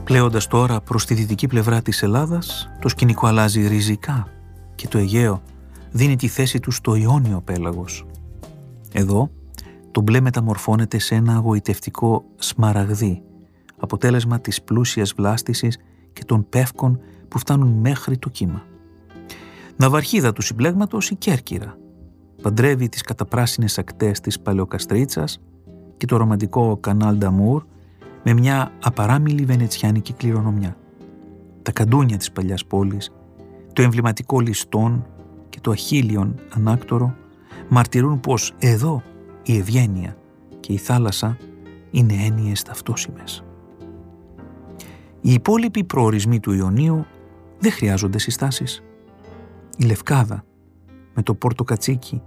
Πλέοντας τώρα προς τη δυτική πλευρά της Ελλάδας, το σκηνικό αλλάζει ριζικά και το Αιγαίο δίνει τη θέση του στο Ιόνιο πέλαγος. Εδώ το μπλε μεταμορφώνεται σε ένα αγωιτευτικό σμαραγδί, αποτέλεσμα της πλούσιας βλάστησης και των πεύκων που φτάνουν μέχρι το κύμα. Ναυαρχίδα του συμπλέγματος η Κέρκυρα παντρεύει τις καταπράσινες ακτές της Παλαιοκαστρίτσας και το ρομαντικό Κανάλ Νταμούρ με μια απαράμιλη βενετσιάνικη κληρονομιά. Τα καντούνια της παλιάς πόλης, το εμβληματικό Λιστόν και το Αχίλιον Ανάκτορο μαρτυρούν πως εδώ η ευγένεια και η θάλασσα είναι έννοιες ταυτόσιμες. Οι υπόλοιποι προορισμοί του Ιωνίου δεν χρειάζονται συστάσεις. Η Λευκάδα με το Πόρτο Κατσίκι,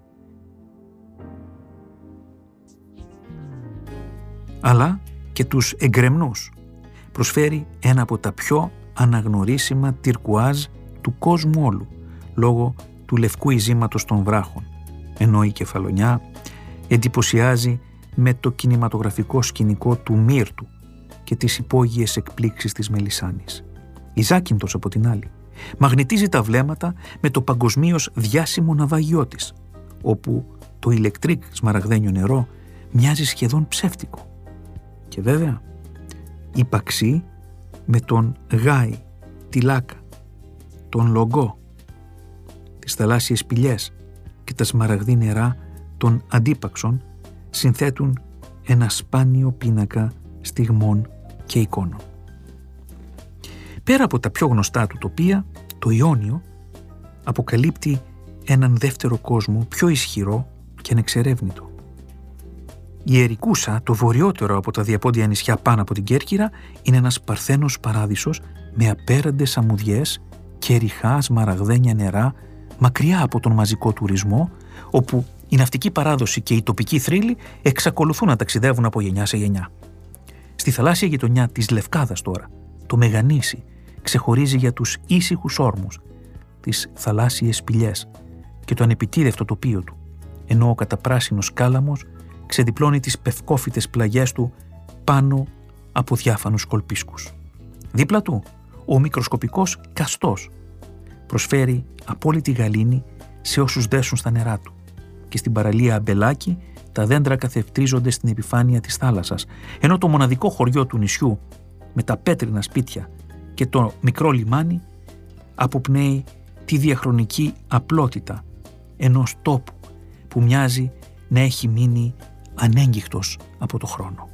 αλλά και τους Εγκρεμνούς προσφέρει ένα από τα πιο αναγνωρίσιμα τυρκουάζ του κόσμου όλου, λόγω του λευκού ειζήματος των βράχων, ενώ η Κεφαλονιά εντυπωσιάζει με το κινηματογραφικό σκηνικό του Μύρτου και τις υπόγειες εκπλήξεις της Μελισσάνης. Η Ζάκυνθος, από την άλλη, μαγνητίζει τα βλέμματα με το παγκοσμίως διάσημο ναυαγιό της, όπου το ηλεκτρικ σμαραγδένιο νερό μοιάζει σχεδόν ψεύτικο. Και βέβαια, η Παξή με τον Γάι, τη Λάκα, τον Λογκό, τις θαλάσσιες σπηλιές και τα σμαραγδί νερά των Αντίπαξων συνθέτουν ένα σπάνιο πίνακα στιγμών και εικόνων. Πέρα από τα πιο γνωστά του τοπία, το Ιόνιο αποκαλύπτει έναν δεύτερο κόσμο πιο ισχυρό και ανεξερεύνητο. Η Ερικούσα, το βορειότερο από τα διαπόντια νησιά πάνω από την Κέρκυρα, είναι ένας παρθένος παράδεισος με απέραντες αμμουδιές και ρηχά σμαραγδένια νερά μακριά από τον μαζικό τουρισμό, όπου η ναυτική παράδοση και οι τοπικοί θρύλοι εξακολουθούν να ταξιδεύουν από γενιά σε γενιά. Στη θαλάσσια γειτονιά της Λευκάδας τώρα, το Μεγανήσι ξεχωρίζει για τους ήσυχους όρμους, τις θαλάσσιες σπηλιές και το ανεπιτίδευτο τοπίο του, ενώ ο καταπράσινος κάλαμος ξεδιπλώνει τις πευκόφυτες πλαγιές του πάνω από διάφανους κολπίσκους. Δίπλα του, ο μικροσκοπικός Καστός προσφέρει απόλυτη γαλήνη σε όσους δέσουν στα νερά του και στην παραλία Αμπελάκη τα δέντρα καθευτρίζονται στην επιφάνεια της θάλασσας, ενώ το μοναδικό χωριό του νησιού με τα πέτρινα σπίτια και το μικρό λιμάνι αποπνέει τη διαχρονική απλότητα ενός τόπου που μοιάζει να έχει μείνει ανέγγιχτος από το χρόνο.